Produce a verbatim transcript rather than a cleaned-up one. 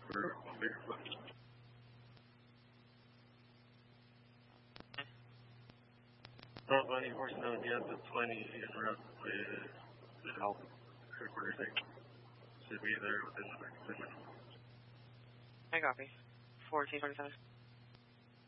for one bigger foot. Not by any horse known yet, but plenty en route with the help. Headquarters should be there within the next ten minutes. I copy. fourteen twenty-seven.